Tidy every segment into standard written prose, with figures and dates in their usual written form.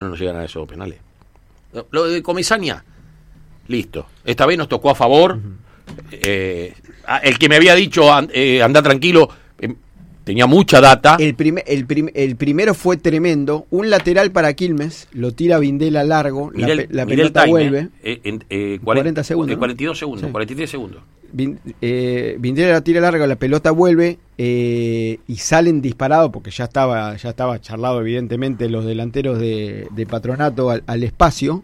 no llegan a esos penales. Lo de Comesaña, listo. Esta vez nos tocó a favor. El que me había dicho andá tranquilo, tenía mucha data. El primero fue tremendo. Un lateral para Quilmes, lo tira Vindela largo, la pelota vuelve. 40 segundos. 42 segundos, sí. 43 segundos. Vindela la tira larga, la pelota vuelve y salen disparados porque ya estaba charlado evidentemente los delanteros de Patronato al espacio.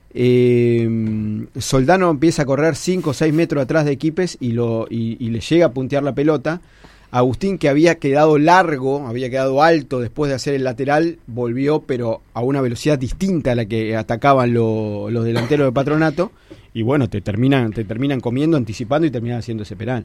Soldano empieza a correr 5 o 6 metros atrás de Quipes y le llega a puntear la pelota. Agustín, que había quedado largo, había quedado alto después de hacer el lateral, volvió pero a una velocidad distinta a la que atacaban los delanteros de Patronato. Y bueno, te terminan comiendo, anticipando y terminan haciendo ese penal.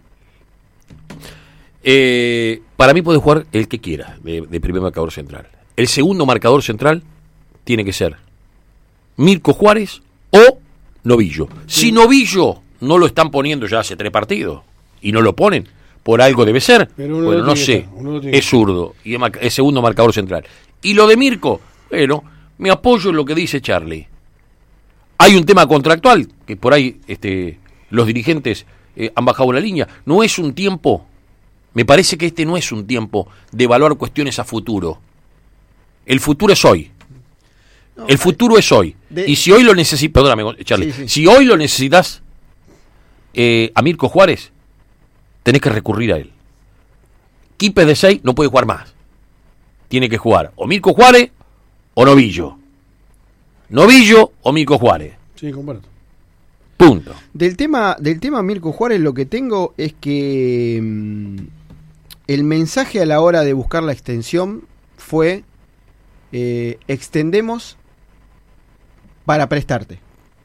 Para mí puede jugar el que quiera de primer marcador central. El segundo marcador central tiene que ser Mirko Juárez o Novillo. Sí. Si Novillo no lo están poniendo ya hace 3 partidos y no lo ponen, por algo debe ser. Bueno, no sé, es zurdo y es segundo marcador central. Y lo de Mirko, bueno, me apoyo en lo que dice Charlie. Hay un tema contractual, que por ahí los dirigentes han bajado la línea. No es un tiempo, me parece que no es un tiempo de evaluar cuestiones a futuro. El futuro es hoy. El futuro es hoy. Y si hoy lo necesitas, perdóname, Charlie, sí. Si hoy lo necesitas a Mirko Juárez, tenés que recurrir a él. Quipes de 6 no puede jugar más. Tiene que jugar o Mirko Juárez o Novillo. Novillo o Mirko Juárez. Sí, comparto. Punto. Del tema Mirko Juárez, lo que tengo es que el mensaje a la hora de buscar la extensión fue extendemos para prestarte.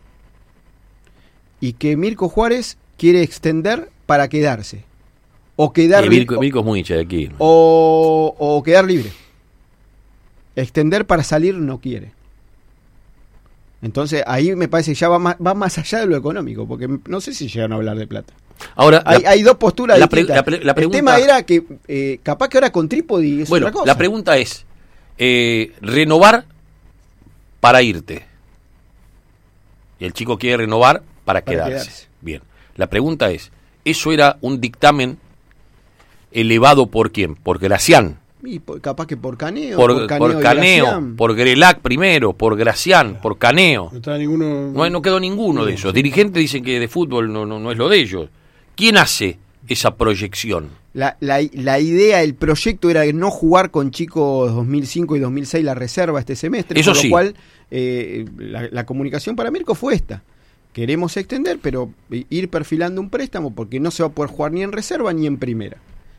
Y que Mirko Juárez quiere extender para quedarse. O quedar Mirko es muy hincha de aquí. O quedar libre. Extender para salir no quiere. Entonces ahí me parece que ya va más allá de lo económico, porque no sé si llegan a hablar de plata. Ahora hay dos posturas distintas. La pregunta, el tema era que capaz que ahora con trípode es otra cosa. La pregunta es renovar para irte. Y el chico quiere renovar para quedarse. Bien. La pregunta es, ¿eso era un dictamen elevado por quién? ¿Por Gracián? Y capaz que por Caneo. Por Caneo, por Grelac primero, por Gracián, por Caneo. No está ninguno. No quedó ninguno de ellos. Dirigentes dicen que de fútbol no es lo de ellos. ¿Quién hace esa proyección? La idea, el proyecto era no jugar con chicos 2005 y 2006 la reserva este semestre. Eso por sí. Lo cual la comunicación para Mirko fue esta. Queremos extender, pero ir perfilando un préstamo porque no se va a poder jugar ni en reserva ni en primera.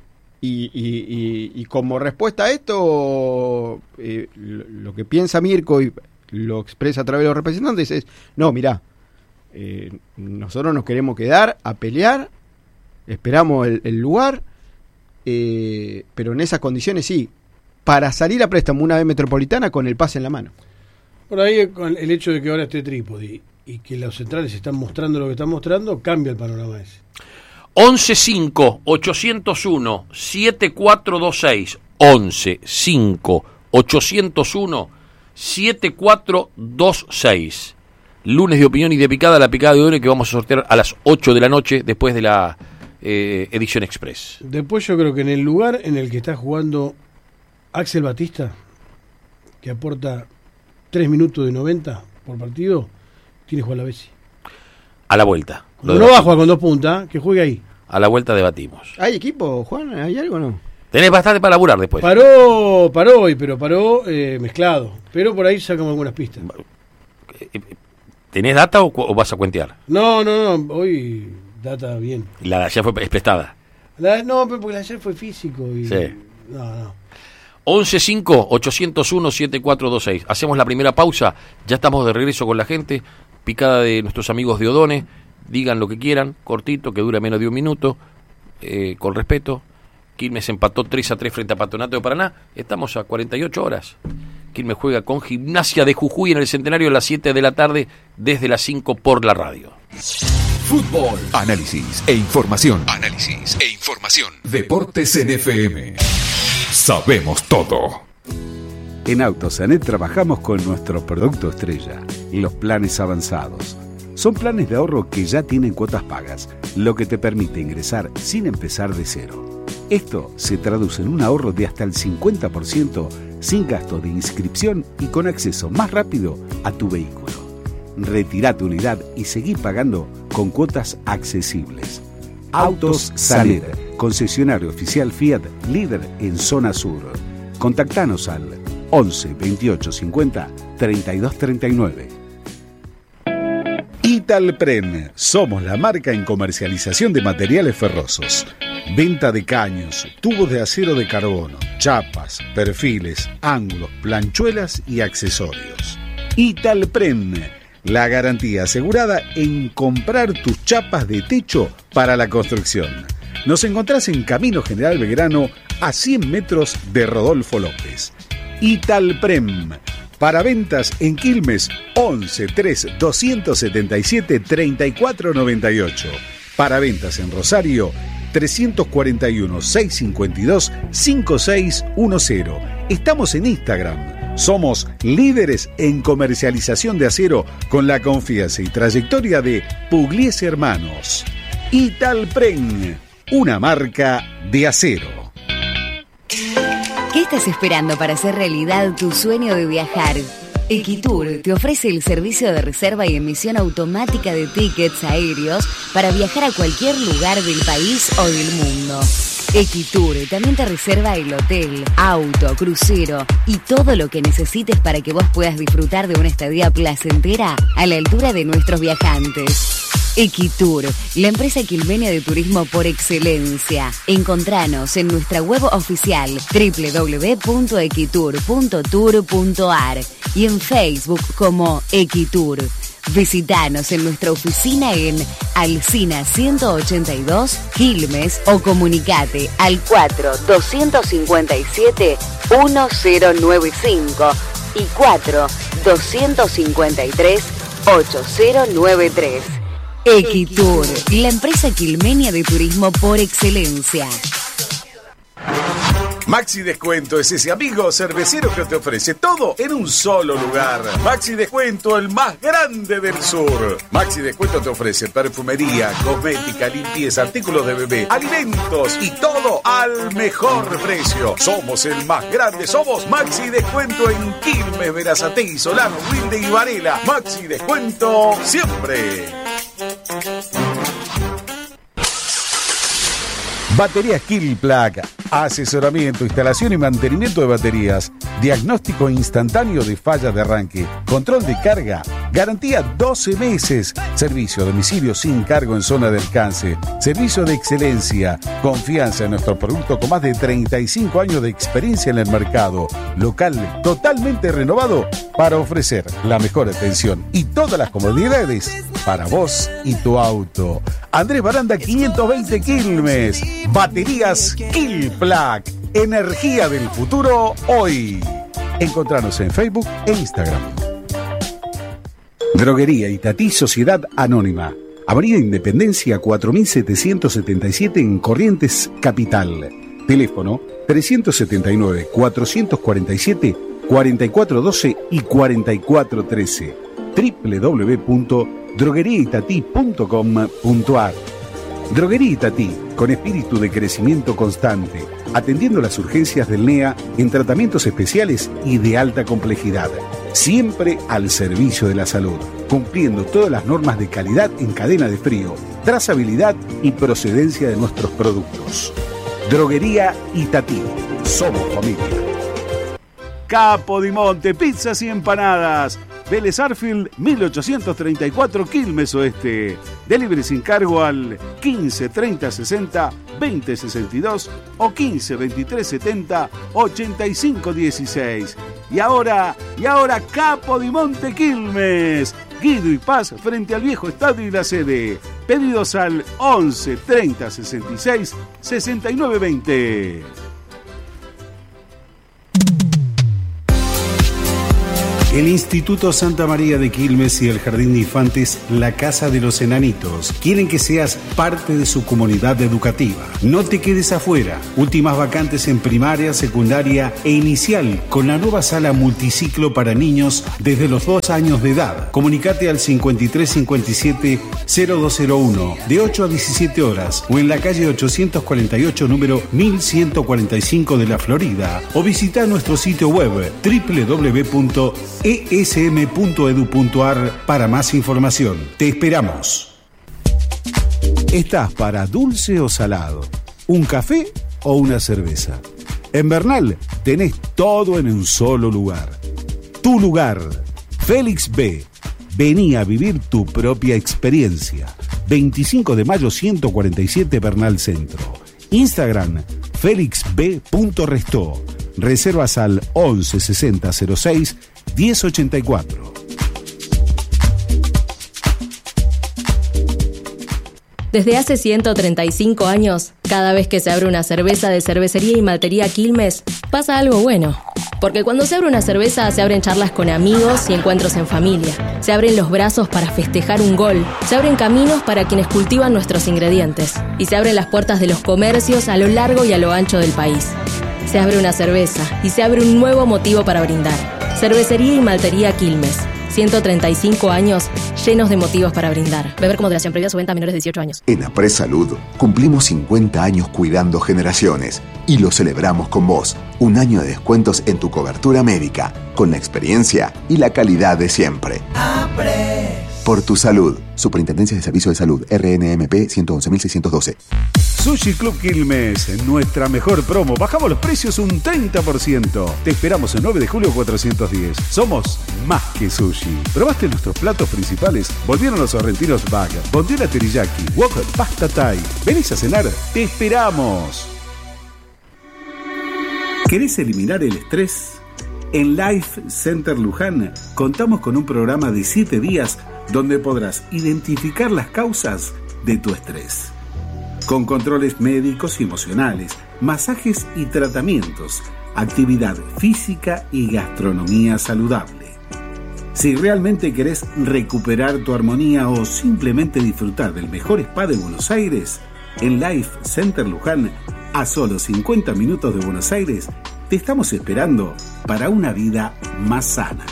Y como respuesta a esto, lo que piensa Mirko y lo expresa a través de los representantes es, no, mirá, nosotros nos queremos quedar a pelear, esperamos el lugar, pero en esas condiciones sí, para salir a préstamo una vez Metropolitana con el pase en la mano. Por ahí, con el hecho de que ahora esté trípode y que los centrales están mostrando lo que están mostrando, cambia el panorama ese. 11-5-801-7426 11-5-801-7426 Lunes de opinión y de picada, la picada de hoy que vamos a sortear a las 8 de la noche después de la edición express. Después yo creo que en el lugar en el que está jugando Axel Batista, que aporta 3 minutos de 90 por partido, tiene que jugar la Bessi. A la vuelta. No va a jugar con 2 puntas, que juegue ahí. A la vuelta debatimos. ¿Hay equipo, Juan? ¿Hay algo o no? Tenés bastante para laburar después. Paró hoy, pero paró mezclado. Pero por ahí sacamos algunas pistas. ¿Tenés data o vas a cuentear? No, hoy data bien. La de ayer es prestada. No, pero porque la de ayer fue físico. Y... Sí. No. 11-5-801-7426. Hacemos la primera pausa. Ya estamos de regreso con la gente. Picada de nuestros amigos de Odone. Digan lo que quieran, cortito, que dura menos de un minuto, con respeto. Quilmes empató 3-3 frente a Patronato de Paraná. Estamos a 48 horas. Quilmes juega con Gimnasia de Jujuy en el Centenario a las 7 de la tarde, desde las 5 por la radio. Fútbol, análisis e información. Deportes en FM. Sabemos todo. En Autosanet trabajamos con nuestro producto estrella, los planes avanzados. Son planes de ahorro que ya tienen cuotas pagas, lo que te permite ingresar sin empezar de cero. Esto se traduce en un ahorro de hasta el 50% sin gasto de inscripción y con acceso más rápido a tu vehículo. Retirá tu unidad y seguí pagando con cuotas accesibles. Autos Sanet, concesionario oficial Fiat, líder en zona sur. Contactanos al 11 28 50 32 39. Italpren, somos la marca en comercialización de materiales ferrosos. Venta de caños, tubos de acero de carbono, chapas, perfiles, ángulos, planchuelas y accesorios. Italpren, la garantía asegurada en comprar tus chapas de techo para la construcción. Nos encontrás en Camino General Belgrano, a 100 metros de Rodolfo López. Italprem, para ventas en Quilmes, 11 3 277 3498. Para ventas en Rosario, 341 652 5610. Estamos en Instagram. Somos líderes en comercialización de acero con la confianza y trayectoria de Pugliese Hermanos. Italpren, una marca de acero. ¿Qué estás esperando para hacer realidad tu sueño de viajar? Equitur te ofrece el servicio de reserva y emisión automática de tickets aéreos para viajar a cualquier lugar del país o del mundo. Equitur también te reserva el hotel, auto, crucero y todo lo que necesites para que vos puedas disfrutar de una estadía placentera a la altura de nuestros viajantes. Equitur, la empresa quilmenia de turismo por excelencia. Encontranos en nuestra web oficial www.equitur.tour.ar y en Facebook como Equitur. Visítanos en nuestra oficina en Alsina 182, Quilmes, o comunicate al 4-257-1095 y 4-253-8093. Equitur, la empresa quilmenia de turismo por excelencia. Maxi Descuento es ese amigo cervecero que te ofrece todo en un solo lugar. Maxi Descuento, el más grande del sur. Maxi Descuento te ofrece perfumería, cosmética, limpieza, artículos de bebé, alimentos y todo al mejor precio. Somos el más grande, somos Maxi Descuento en Quilmes, Berazategui, Solano, Wilde y Varela. Maxi Descuento siempre. Baterías Kilplug, asesoramiento, instalación y mantenimiento de baterías, diagnóstico instantáneo de fallas de arranque, control de carga, garantía 12 meses, servicio a domicilio sin cargo en zona de alcance, servicio de excelencia, confianza en nuestro producto con más de 35 años de experiencia en el mercado, local totalmente renovado para ofrecer la mejor atención y todas las comodidades para vos y tu auto. Andrés Baranda 520 Quilmes. Baterías Kilplug, energía del futuro hoy. Encontranos en Facebook e Instagram. Droguería Itatí Sociedad Anónima, Avenida Independencia 4777 en Corrientes Capital. Teléfono 379 447 4412 y 4413. www.drogueriaitatí.com.ar. Droguería Itatí, con espíritu de crecimiento constante, atendiendo las urgencias del NEA en tratamientos especiales y de alta complejidad, siempre al servicio de la salud, cumpliendo todas las normas de calidad en cadena de frío, trazabilidad y procedencia de nuestros productos. Droguería Itatí, somos familia. Capodimonte, pizzas y empanadas. Vélez Arfield 1834 Quilmes Oeste. Delivery sin cargo al 15 30 60 20 62 o 15 23 70 85 16. Y ahora Capodimonte Quilmes. Guido y Paz frente al viejo estadio y la sede. Pedidos al 11 30 66 69 20. El Instituto Santa María de Quilmes y el Jardín de Infantes La Casa de los Enanitos quieren que seas parte de su comunidad educativa. No te quedes afuera. Últimas vacantes en primaria, secundaria e inicial con la nueva sala multiciclo para niños desde los 2 años de edad. Comunicate al 5357-0201 de 8 a 17 horas o en la calle 848 número 1145 de la Florida o visita nuestro sitio web www.esm.edu.ar para más información. Te esperamos. ¿Estás para dulce o salado? ¿Un café o una cerveza? En Bernal tenés todo en un solo lugar. Tu lugar, Félix B. Vení a vivir tu propia experiencia. 25 de mayo 147 Bernal Centro. Instagram, felixb.restó. Reservas al 11 60 06 1084. Desde hace 135 años, cada vez que se abre una cerveza de Cervecería y Maltería Quilmes, pasa algo bueno. Porque cuando se abre una cerveza, se abren charlas con amigos y encuentros en familia. Se abren los brazos para festejar un gol. Se abren caminos para quienes cultivan nuestros ingredientes. Y se abren las puertas de los comercios a lo largo y a lo ancho del país. Se abre una cerveza y se abre un nuevo motivo para brindar. Cervecería y Maltería Quilmes. 135 años llenos de motivos para brindar. Beber con moderación, previa su venta a menores de 18 años. En Apres Salud cumplimos 50 años cuidando generaciones y lo celebramos con vos. Un año de descuentos en tu cobertura médica, con la experiencia y la calidad de siempre. Apres. Por tu salud. Superintendencia de Servicios de Salud, RNMP 111.612. Sushi Club Quilmes, nuestra mejor promo. Bajamos los precios un 30%. Te esperamos el 9 de julio 410. Somos más que sushi. ¿Probaste nuestros platos principales? Volvieron los sorrentinos bag, bondiola teriyaki, wok, pasta thai. ¿Venís a cenar? ¡Te esperamos! ¿Querés eliminar el estrés? En Life Center Luján contamos con un programa de 7 días donde podrás identificar las causas de tu estrés. Con controles médicos y emocionales, masajes y tratamientos, actividad física y gastronomía saludable. Si realmente querés recuperar tu armonía o simplemente disfrutar del mejor spa de Buenos Aires, en Life Center Luján, a solo 50 minutos de Buenos Aires, te estamos esperando para una vida más sana.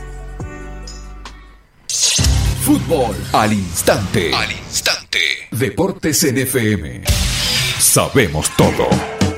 Fútbol al instante. Deportes en FM. Sabemos todo.